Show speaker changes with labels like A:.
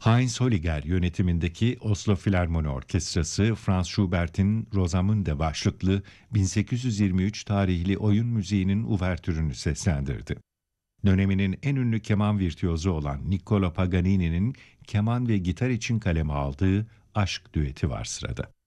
A: Heinz Holliger yönetimindeki Oslo Filarmoni Orkestrası, Franz Schubert'in Rosamunde başlıklı 1823 tarihli oyun müziğinin uvertürünü seslendirdi. Döneminin en ünlü keman virtüozu olan Niccolo Paganini'nin keman ve gitar için kaleme aldığı Aşk düeti var sırada.